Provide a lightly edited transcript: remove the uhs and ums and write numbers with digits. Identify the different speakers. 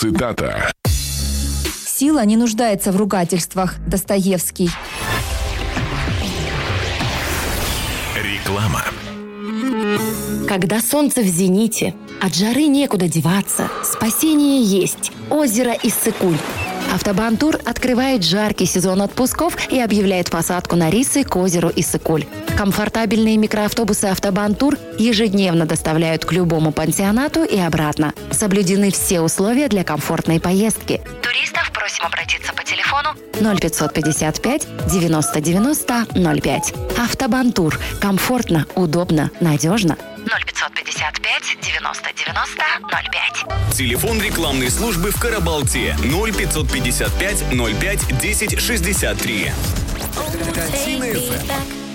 Speaker 1: Цитата.
Speaker 2: Сила не нуждается в ругательствах. Достоевский.
Speaker 1: Реклама.
Speaker 3: Когда солнце в зените, от жары некуда деваться, спасение есть. Озеро Иссык-Куль. Автобан-тур открывает жаркий сезон отпусков и объявляет посадку на рейсы к озеру Иссык-Куль. Комфортабельные микроавтобусы «Автобан-тур» ежедневно доставляют к любому пансионату и обратно. Соблюдены все условия для комфортной поездки. Туристов просим обратиться по телефону 0555 90 90 05. «Автобан-тур» – комфортно, удобно, надежно. 0555 90 90 05.
Speaker 4: Телефон рекламной службы в Карабалте 0555 05 10 63.
Speaker 1: Картина FM.